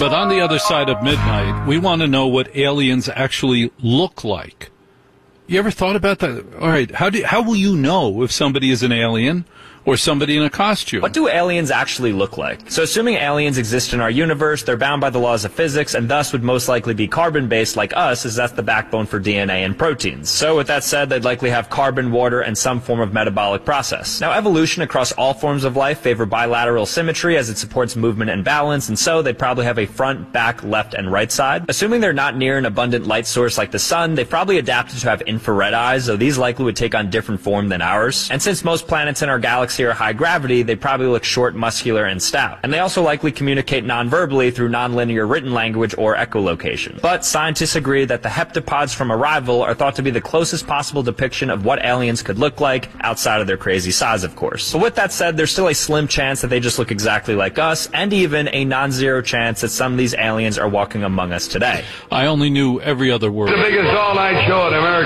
But on the other side of midnight, we want to know what aliens actually look like. You ever thought about that? All right, how will you know if somebody is an alien or somebody in a costume? What do aliens actually look like? So assuming aliens exist in our universe, they're bound by the laws of physics and thus would most likely be carbon-based like us, as that's the backbone for DNA and proteins. So with that said, they'd likely have carbon, water, and some form of metabolic process. Now evolution across all forms of life favor bilateral symmetry as it supports movement and balance, and so they'd probably have a front, back, left, and right side. Assuming they're not near an abundant light source like the sun, they've probably adapted to have infrared eyes, though these likely would take on different form than ours. And since most planets in our galaxy are high gravity, they probably look short, muscular, and stout. And they also likely communicate non-verbally through nonlinear written language or echolocation. But scientists agree that the heptapods from Arrival are thought to be the closest possible depiction of what aliens could look like, outside of their crazy size, of course. But with that said, there's still a slim chance that they just look exactly like us, and even a non-zero chance that some of these aliens are walking among us today. I only knew every other word. The biggest all-night show in America.